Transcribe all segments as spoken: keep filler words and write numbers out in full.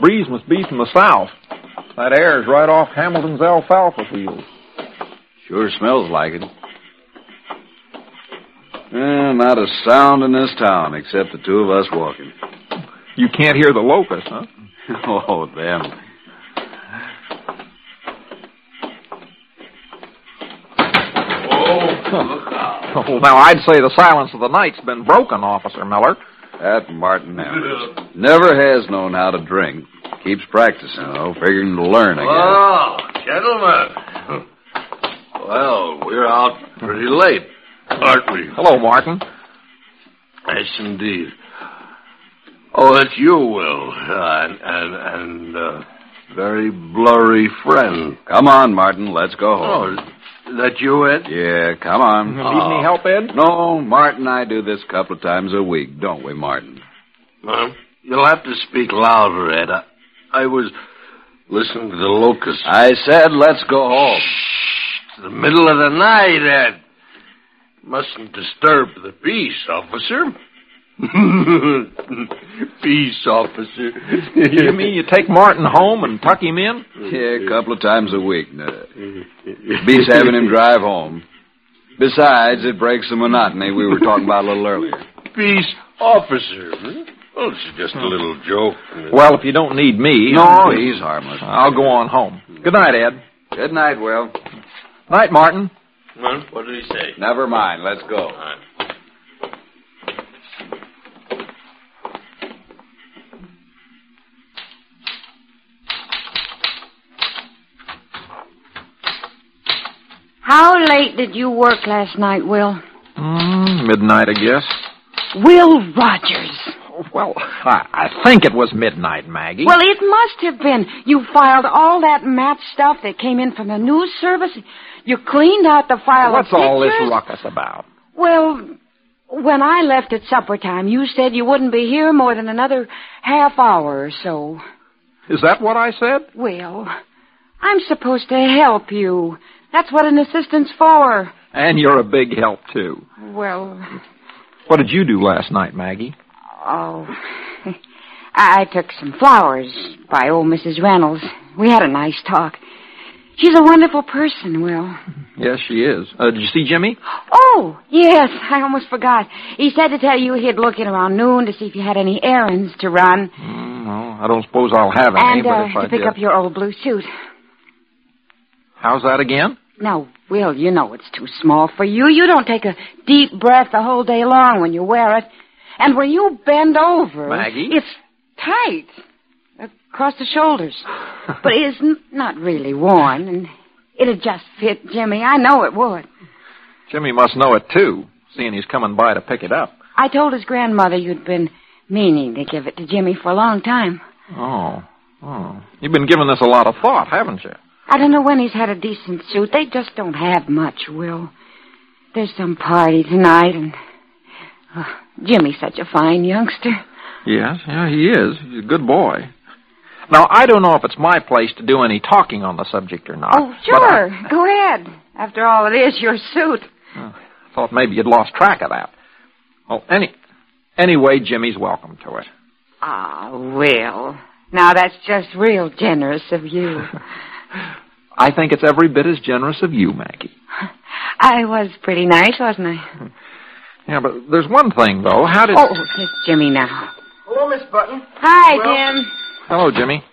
breeze must be from the south. That air's right off Hamilton's alfalfa field. Sure smells like it. Eh, not a sound in this town except the two of us walking. You can't hear the locusts, huh? Oh, them. Oh, look out. Oh, now, I'd say the silence of the night's been broken, Officer Miller. That Martin Amherst never has known how to drink. Keeps practicing, though, figuring to learn again. Oh, gentlemen. Well, we're out pretty late, aren't we? Hello, Martin. Yes, indeed. Oh, it's you, Will, uh, and, and, and uh, very blurry friend. Come on, Martin, let's go home. Oh, is that you, Ed? Yeah, come on. You need any help, Ed? No, Martin and I do this a couple of times a week, don't we, Martin? Well, you'll have to speak louder, Ed. I, I was listening to the locusts. I said let's go home. Shh, it's the middle of the night, Ed. Mustn't disturb the peace, officer. Peace, officer. You mean you take Martin home and tuck him in? Yeah, a couple of times a week. Uh, beats having him drive home. Besides, it breaks the monotony we were talking about a little earlier. Peace, officer. Oh, it's just a little joke. Well, if you don't need me... No, he's harmless. I'll go on home. Good night, Ed. Good night, Will. Night, Martin. Well, what did he say? Never mind. Let's go. All right. How late did you work last night, Will? Mm, midnight, I guess. Will Rogers. Well, I, I think it was midnight, Maggie. Well, it must have been. You filed all that match stuff that came in from the news service. You cleaned out the file What's of pictures. all this ruckus about? Well, when I left at supper time, you said you wouldn't be here more than another half hour or so. Is that what I said? Well, I'm supposed to help you. That's what an assistant's for. And you're a big help, too. Well... What did you do last night, Maggie? Oh, I took some flowers by old Missus Reynolds. We had a nice talk. She's a wonderful person, Will. Yes, she is. Uh, did you see Jimmy? Oh, yes, I almost forgot. He said to tell you he'd look in around noon to see if you had any errands to run. Mm, no, I don't suppose I'll have any, and, but uh, if I to pick did... up your old blue suit. How's that again? Now, Will, you know it's too small for you. You don't take a deep breath the whole day long when you wear it. And when you bend over... Maggie? It's tight across the shoulders. But it's n- not really worn, and it'd just fit Jimmy. I know it would. Jimmy must know it, too, seeing he's coming by to pick it up. I told his grandmother you'd been meaning to give it to Jimmy for a long time. Oh, oh. You've been giving this a lot of thought, haven't you? I don't know when he's had a decent suit. They just don't have much, Will. There's some party tonight, and oh, Jimmy's such a fine youngster. Yes, yeah, he is. He's a good boy. Now, I don't know if it's my place to do any talking on the subject or not. Oh, sure. I... Go ahead. After all, it is your suit. Oh, I thought maybe you'd lost track of that. Well, any... anyway, Jimmy's welcome to it. Ah, Will. Now, that's just real generous of you. I think it's every bit as generous of you, Maggie. I was pretty nice, wasn't I? Yeah, but there's one thing, though. How did... Oh, it's Jimmy now. Hello, Miss Button. Hi, well, Jim. Hello, Jimmy.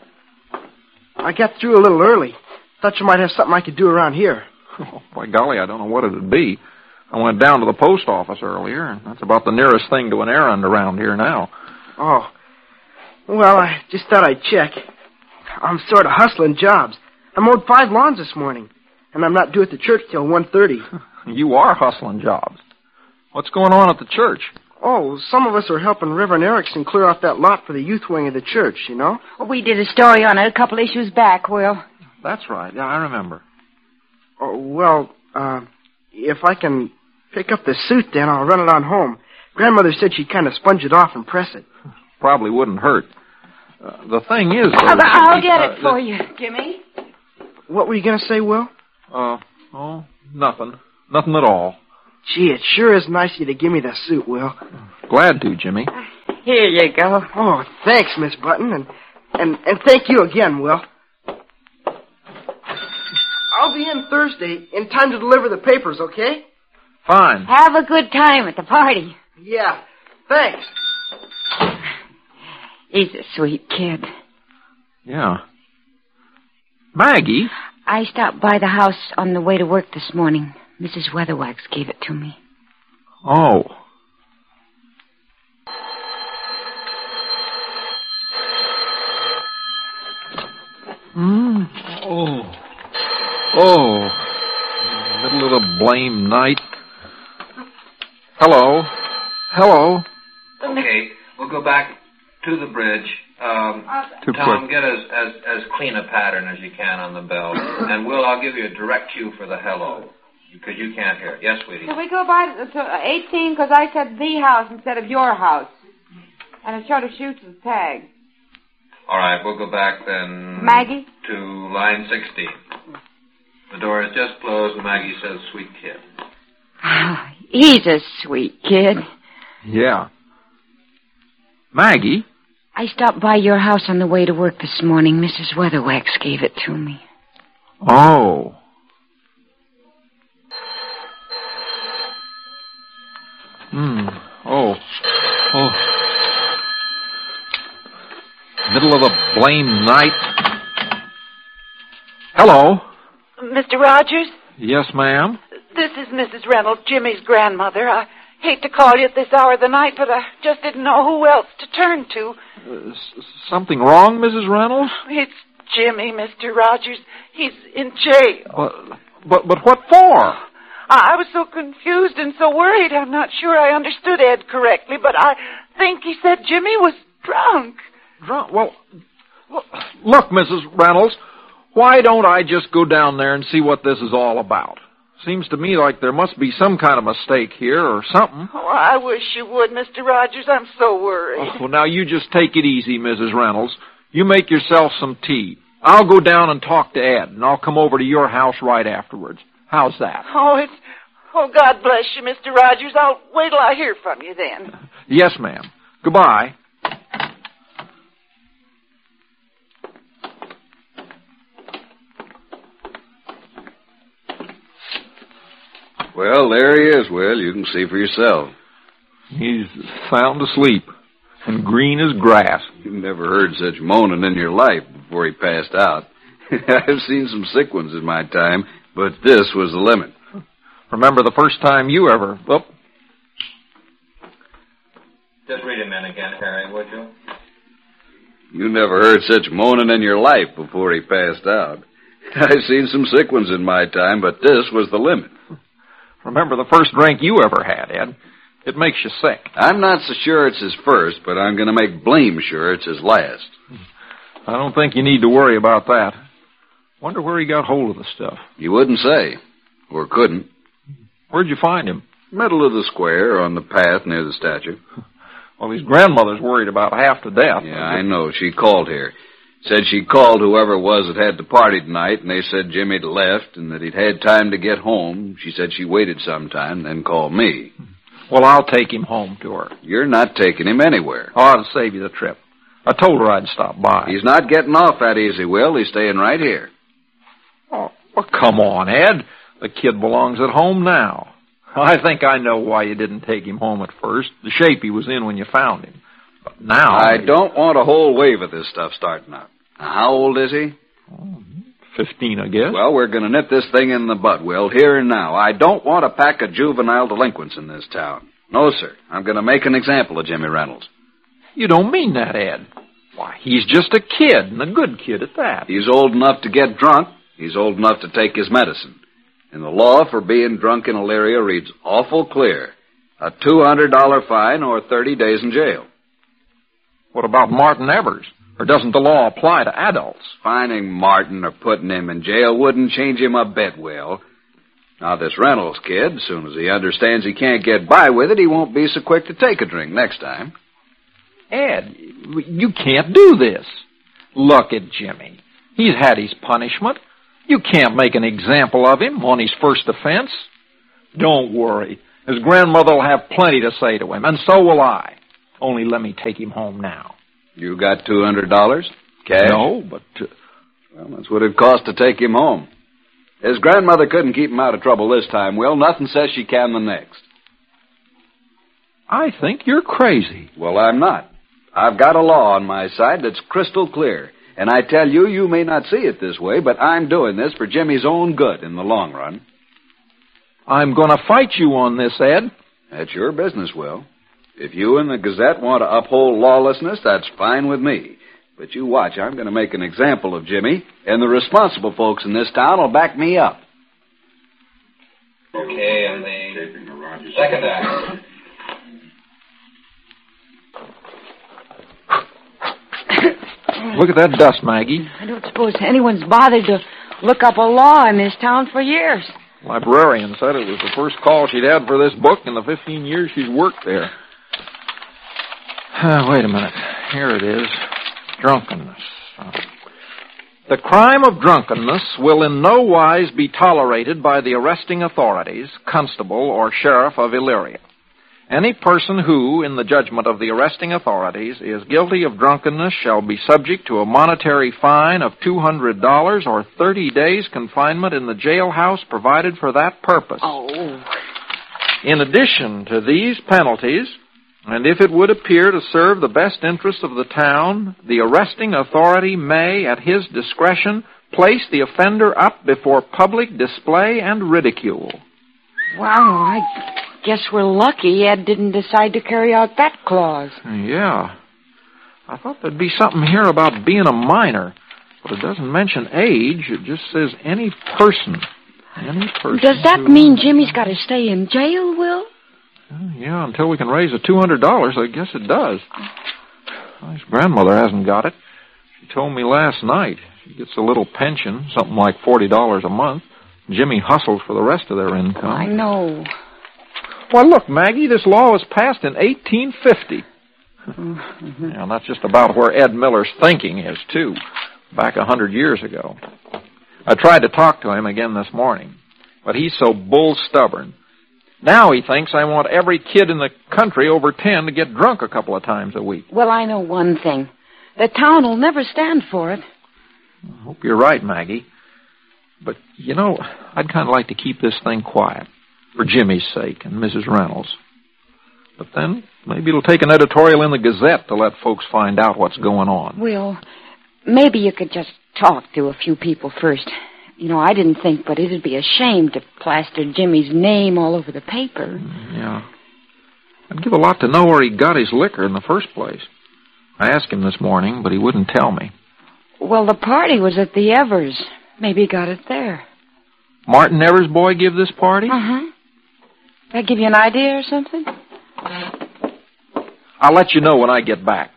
I got through a little early. Thought you might have something I could do around here. Oh, by golly, I don't know what it'd be. I went down to the post office earlier, and that's about the nearest thing to an errand around here now. Oh. Well, I just thought I'd check. I'm sort of hustling jobs. I mowed five lawns this morning, and I'm not due at the church till one thirty. You are hustling jobs. What's going on at the church? Oh, some of us are helping Reverend Erickson clear off that lot for the youth wing of the church, you know? Well, we did a story on it a couple issues back, Will. That's right. Yeah, I remember. Oh, well, uh, if I can pick up the suit, then I'll run it on home. Grandmother said she'd kind of sponge it off and press it. Probably wouldn't hurt. Uh, the thing is... though, I'll, I'll Jimmy, get uh, it for the, you, Jimmy. What were you going to say, Will? Uh, oh, nothing. Nothing at all. Gee, it sure is nice of you to give me the suit, Will. Glad to, Jimmy. Here you go. Oh, thanks, Miss Button, and And, and thank you again, Will. I'll be in Thursday in time to deliver the papers, okay? Fine. Have a good time at the party. Yeah, thanks. He's a sweet kid. Yeah. Maggie? I stopped by the house on the way to work this morning. Missus Weatherwax gave it to me. Oh. Mm. Oh. Oh. Middle of the blame night. Hello. Hello. Okay, we'll go back to the bridge. Um, Too Tom, quick. get as, as as clean a pattern as you can on the bell. And Will, I'll give you a direct cue for the hello, because you can't hear it. Yes, sweetie? Can we go by to, to eighteen, because I said the house instead of your house. And it showed a shoot to the tag. All right, we'll go back then... Maggie? To line sixteen. The door is just closed, and Maggie says, sweet kid. Oh, he's a sweet kid. Yeah. Maggie? I stopped by your house on the way to work this morning. Missus Weatherwax gave it to me. Oh. Hmm. Oh. Oh. Middle of the blame night. Hello. Mister Rogers, Yes, ma'am. this is Missus Reynolds, Jimmy's grandmother. I hate to call you at this hour of the night, but I just didn't know who else to turn to. Uh, s- something wrong, Missus Reynolds? It's Jimmy, Mister Rogers. He's in jail. But, but, but what for? I was so confused and so worried, I'm not sure I understood Ed correctly, but I think he said Jimmy was drunk. Drunk? Well, look, Missus Reynolds, why don't I just go down there and see what this is all about? Seems to me like there must be some kind of mistake here or something. Oh, I wish you would, Mister Rogers. I'm so worried. Oh, well, now you just take it easy, Missus Reynolds. You make yourself some tea. I'll go down and talk to Ed, and I'll come over to your house right afterwards. How's that? Oh, it's... Oh, God bless you, Mister Rogers. I'll wait till I hear from you then. Yes, ma'am. Goodbye. Well, there he is, Will. You can see for yourself. He's sound asleep and green as grass. You've never heard such moaning in your life before he passed out. I've seen some sick ones in my time, but this was the limit. Remember the first time you ever... Oh, Just read him in again, Harry, would you? You never heard such moaning in your life before he passed out. I've seen some sick ones in my time, but this was the limit. remember the first drink you ever had, Ed. It makes you sick. I'm not so sure it's his first, but I'm going to make blame sure it's his last. I don't think you need to worry about that. Wonder where he got hold of the stuff. You wouldn't say, or couldn't. Where'd you find him? Middle of the square, on the path near the statue. Well, his grandmother's worried about half to death. Yeah, I know. She called here. Said she called whoever it was that had the party tonight, and they said Jimmy'd left and that he'd had time to get home. She said she waited some time, then called me. Well, I'll take him home to her. You're not taking him anywhere. Oh, I'll save you the trip. I told her I'd stop by. He's not getting off that easy, Will. He's staying right here. Oh, well, come on, Ed. The kid belongs at home now. I think I know why you didn't take him home at first. The shape he was in when you found him. But now... I don't want a whole wave of this stuff starting up. Now, how old is he? Oh, Fifteen, I guess. Well, we're going to nip this thing in the bud, Will, here and now. I don't want a pack of juvenile delinquents in this town. No, sir. I'm going to make an example of Jimmy Reynolds. You don't mean that, Ed. Why, he's just a kid, and a good kid at that. He's old enough to get drunk. He's old enough to take his medicine. And the law for being drunk in Elyria reads awful clear. A two hundred dollars fine or thirty days in jail. What about Martin Evers? Or doesn't the law apply to adults? Fining Martin or putting him in jail wouldn't change him a bit, Will. Now, this Reynolds kid, as soon as he understands he can't get by with it, he won't be so quick to take a drink next time. Ed, you can't do this. Look at Jimmy. He's had his punishment. You can't make an example of him on his first offense. Don't worry. His grandmother will have plenty to say to him, and so will I. Only let me take him home now. You got two hundred dollars? Cash? No, but... Uh... Well, that's what it cost to take him home. His grandmother couldn't keep him out of trouble this time, Will. Nothing says she can the next. I think you're crazy. Well, I'm not. I've got a law on my side that's crystal clear. And I tell you, you may not see it this way, but I'm doing this for Jimmy's own good in the long run. I'm going to fight you on this, Ed. That's your business, Will. If you and the Gazette want to uphold lawlessness, that's fine with me. But you watch, I'm going to make an example of Jimmy, and the responsible folks in this town will back me up. Okay, and the second act. Look at that dust, Maggie. I don't suppose anyone's bothered to look up a law in this town for years. Librarian said it was the first call she'd had for this book in the fifteen years she's worked there. Uh, wait a minute. Here it is. Drunkenness. Uh, the crime of drunkenness will in no wise be tolerated by the arresting authorities, constable or sheriff of Elyria. Any person who, in the judgment of the arresting authorities, is guilty of drunkenness shall be subject to a monetary fine of two hundred dollars or thirty days confinement in the jailhouse provided for that purpose. Oh. In addition to these penalties, and if it would appear to serve the best interests of the town, the arresting authority may, at his discretion, place the offender up before public display and ridicule. Wow, I guess we're lucky Ed didn't decide to carry out that clause. Yeah. I thought there'd be something here about being a minor, but it doesn't mention age. It just says any person. Any person. Does that who... mean Jimmy's got to stay in jail, Will? Uh, yeah, until we can raise the two hundred dollars, I guess it does. Well, his grandmother hasn't got it. She told me last night. She gets a little pension, something like forty dollars a month. Jimmy hustles for the rest of their income. I know. Well, look, Maggie, this law was passed in eighteen fifty. Mm-hmm. Yeah, that's just about where Ed Miller's thinking is, too, back a hundred years ago. I tried to talk to him again this morning, but he's so bull-stubborn. Now he thinks I want every kid in the country over ten to get drunk a couple of times a week. Well, I know one thing. The town will never stand for it. I hope you're right, Maggie. But, you know, I'd kind of like to keep this thing quiet, for Jimmy's sake and Missus Reynolds. But then, maybe it'll take an editorial in the Gazette to let folks find out what's going on. Well, maybe you could just talk to a few people first. You know, I didn't think, but it'd be a shame to plaster Jimmy's name all over the paper. Yeah. I'd give a lot to know where he got his liquor in the first place. I asked him this morning, but he wouldn't tell me. Well, the party was at the Evers. Maybe he got it there. Martin Evers' boy give this party? Uh-huh. That give you an idea or something? I'll let you know when I get back.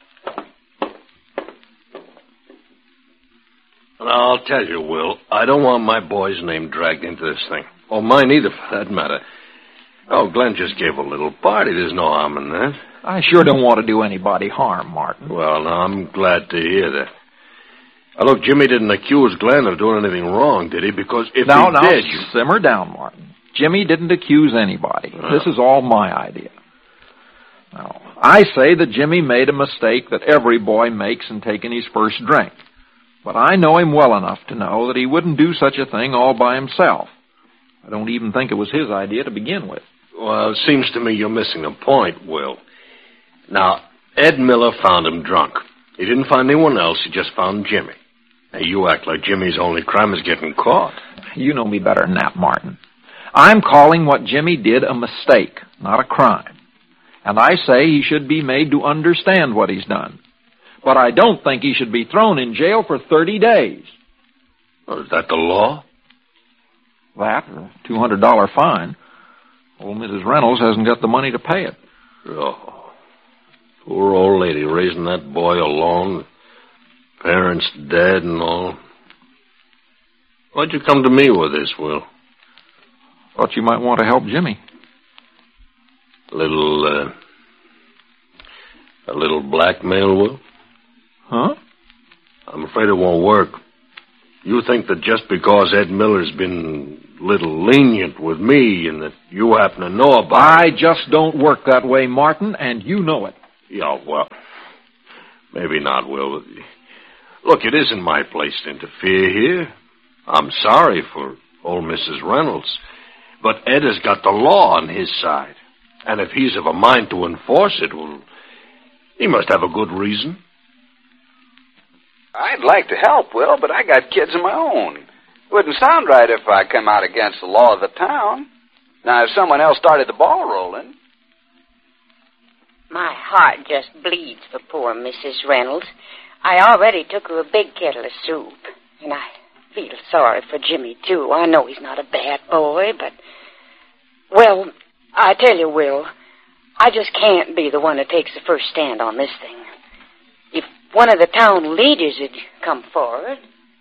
I'll tell you, Will, I don't want my boy's name dragged into this thing. Or mine either, for that matter. Oh, Glenn just gave a little party. There's no harm in that. I sure don't want to do anybody harm, Martin. Well, now, I'm glad to hear that. Now, look, Jimmy didn't accuse Glenn of doing anything wrong, did he? Because if now, he now, did... You... simmer down, Martin. Jimmy didn't accuse anybody. Oh. This is all my idea. Now, I say that Jimmy made a mistake that every boy makes in taking his first drink. But I know him well enough to know that he wouldn't do such a thing all by himself. I don't even think it was his idea to begin with. Well, it seems to me you're missing the point, Will. Now, Ed Miller found him drunk. He didn't find anyone else. He just found Jimmy. Now, you act like Jimmy's only crime is getting caught. You know me better than that, Martin. I'm calling what Jimmy did a mistake, not a crime. And I say he should be made to understand what he's done. But I don't think he should be thrown in jail for thirty days. Well, is that the law? That, or a two hundred dollars fine. Old Missus Reynolds hasn't got the money to pay it. Oh, poor old lady raising that boy alone. Parents dead and all. Why'd you come to me with this, Will? Thought you might want to help Jimmy. A little, uh, a little blackmail, Will? Huh? I'm afraid it won't work. You think that just because Ed Miller's been a little lenient with me and that you happen to know about I it... I just don't work that way, Martin, and you know it. Yeah, well, maybe not, Will. Look, it isn't my place to interfere here. I'm sorry for old Missus Reynolds, but Ed has got the law on his side. And if he's of a mind to enforce it, well, he must have a good reason. I'd like to help, Will, but I got kids of my own. It wouldn't sound right if I come out against the law of the town. Now, if someone else started the ball rolling... My heart just bleeds for poor Missus Reynolds. I already took her a big kettle of soup, and I feel sorry for Jimmy, too. I know he's not a bad boy, but... Well, I tell you, Will, I just can't be the one that takes the first stand on this thing. If one of the town leaders had come forward...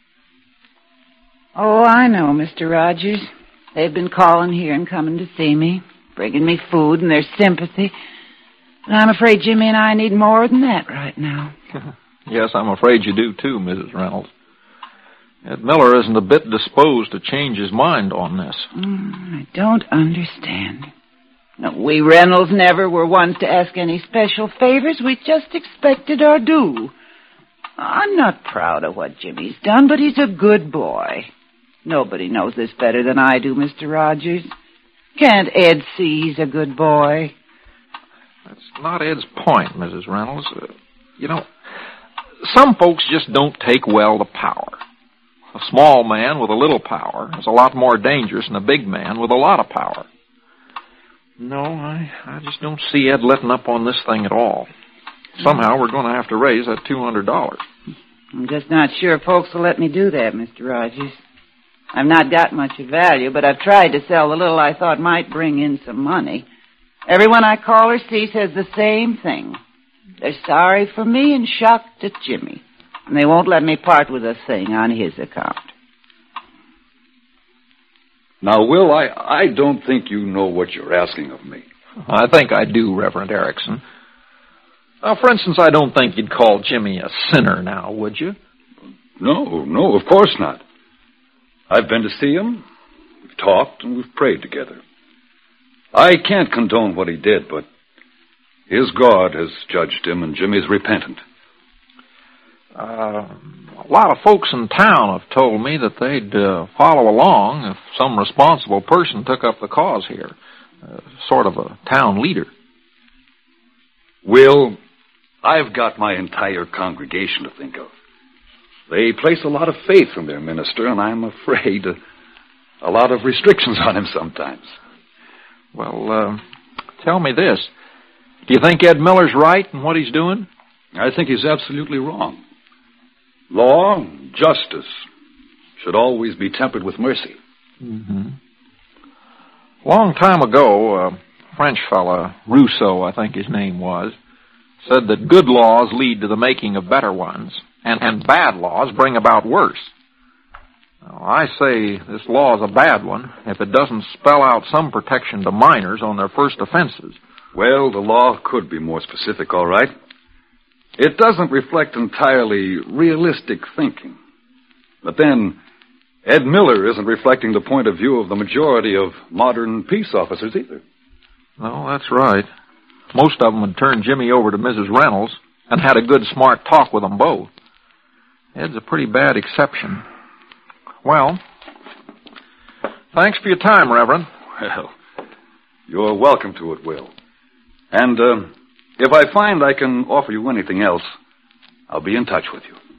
Oh, I know, Mister Rogers. They've been calling here and coming to see me, bringing me food and their sympathy. But I'm afraid Jimmy and I need more than that right now. Yes, I'm afraid you do, too, Missus Reynolds. Ed Miller isn't a bit disposed to change his mind on this. Mm, I don't understand. No, we Reynolds never were ones to ask any special favors. We just expected our due. I'm not proud of what Jimmy's done, but he's a good boy. Nobody knows this better than I do, Mister Rogers. Can't Ed see he's a good boy? That's not Ed's point, Missus Reynolds. Uh, you know, some folks just don't take well to power. A small man with a little power is a lot more dangerous than a big man with a lot of power. No, I, I just don't see Ed letting up on this thing at all. Somehow we're going to have to raise that two hundred dollars. I'm just not sure folks will let me do that, Mister Rogers. I've not got much of value, but I've tried to sell the little I thought might bring in some money. Everyone I call or see says the same thing. They're sorry for me and shocked at Jimmy. And they won't let me part with a thing on his account. Now, Will, I, I don't think you know what you're asking of me. I think I do, Reverend Erickson. Now, for instance, I don't think you'd call Jimmy a sinner now, would you? No, no, of course not. I've been to see him, we've talked, and we've prayed together. I can't condone what he did, but his God has judged him, and Jimmy's repentant. Uh, a lot of folks in town have told me that they'd uh, follow along if some responsible person took up the cause here, uh, sort of a town leader. Will, I've got my entire congregation to think of. They place a lot of faith in their minister, and I'm afraid a, a lot of restrictions on him sometimes. Well, uh, tell me this. Do you think Ed Miller's right in what he's doing? I think he's absolutely wrong. Law, justice, should always be tempered with mercy. Mm-hmm. Long time ago, a French fella, Rousseau, I think his name was, said that good laws lead to the making of better ones, and, and bad laws bring about worse. Now, I say this law is a bad one if it doesn't spell out some protection to minors on their first offenses. Well, the law could be more specific, all right. It doesn't reflect entirely realistic thinking. But then, Ed Miller isn't reflecting the point of view of the majority of modern peace officers either. No, that's right. Most of them had turned Jimmy over to Missus Reynolds and had a good, smart talk with them both. Ed's a pretty bad exception. Well, thanks for your time, Reverend. Well, you're welcome to it, Will. And uh, if I find I can offer you anything else, I'll be in touch with you.